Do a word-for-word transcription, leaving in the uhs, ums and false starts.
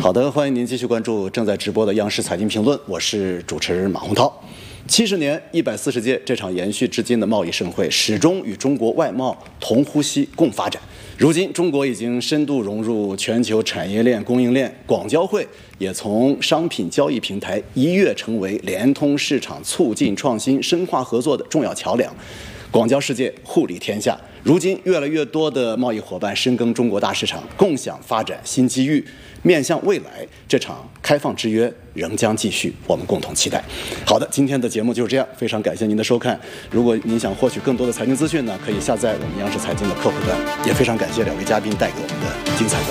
好的，欢迎您继续关注正在直播的央视财经评论，我是主持人马洪涛。七十年一百四十届这场延续至今的贸易盛会，始终与中国外贸同呼吸共发展。如今，中国已经深度融入全球产业链、供应链，广交会也从商品交易平台一跃成为联通市场、促进创新、深化合作的重要桥梁。广交世界，互利天下。如今，越来越多的贸易伙伴深耕中国大市场，共享发展新机遇。面向未来，这场开放之约仍将继续，我们共同期待。好的，今天的节目就是这样，非常感谢您的收看。如果您想获取更多的财经资讯呢，可以下载我们央视财经的客户端。也非常感谢两位嘉宾带给我们的精彩观点。